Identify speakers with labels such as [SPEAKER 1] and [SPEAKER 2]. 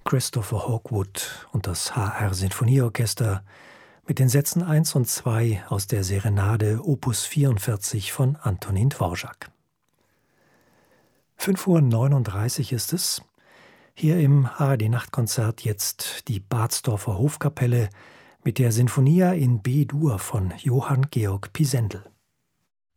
[SPEAKER 1] Christopher Hawkwood und das HR Sinfonieorchester mit den Sätzen 1 und 2 aus der Serenade Opus 44 von Antonin Dvorak. 5:39 Uhr ist es. Hier im ARD-Nachtkonzert jetzt die Bardsdorfer Hofkapelle mit der Sinfonia in B-Dur von Johann Georg Pisendel.